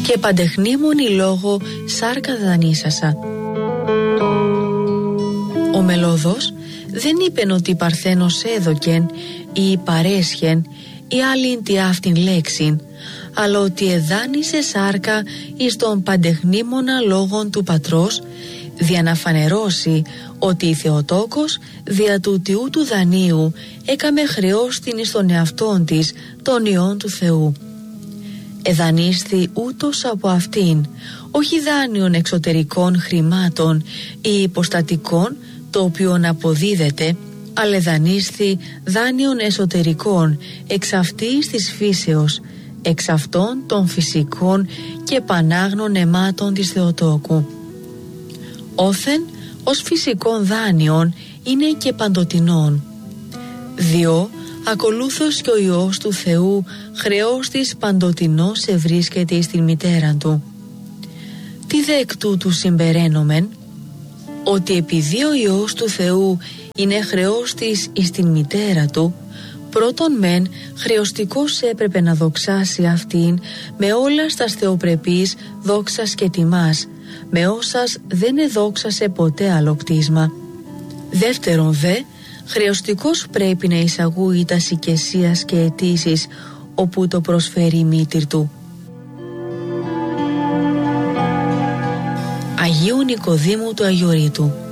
και παντεχνήμονη λόγο σάρκα δανείσασα. Ο Μελώδος δεν είπεν ότι παρθένος έδωκεν ή παρέσχεν ή άλλην τι αυτήν λέξην, αλλά ότι εδάνησε σάρκα εις τον παντεχνήμονα λόγον του πατρός, δια να φανερώσει ότι η Θεοτόκος δια του τιού του δανείου έκαμε χρεώστην εις τον εαυτόν της των ιών του Θεού. Εδανίσθη ούτως από αυτήν, όχι δάνειων εξωτερικών χρημάτων ή υποστατικών, το οποίον αποδίδεται, αλλά εδανίσθη δάνειων εσωτερικών εξ αυτής της φύσεως, εξ αυτών των φυσικών και πανάγνων αιμάτων της Θεοτόκου. Όθεν ως φυσικών δάνειων είναι και παντοτινών. Διό ακολούθως και ο Υιός του Θεού χρεός της παντοτινός ευρίσκεται στην μητέρα του. Τι δε εκ τούτου συμπεραίνομεν? Ότι επειδή ο Υιός του Θεού είναι χρεός της εις την μητέρα του, πρώτον μεν χρεωστικός έπρεπε να δοξάσει αυτήν με όλα στας θεοπρεπείς δόξας και τιμάς, με όσας δεν εδόξασε ποτέ άλλο κτίσμα. Δεύτερον δε, χρεωστικός πρέπει να εισαγούει τα οικεσίας και αιτήσεις όπου το προσφέρει η μήτηρ του. Αγίου Νικοδήμου του Αγιορείτου.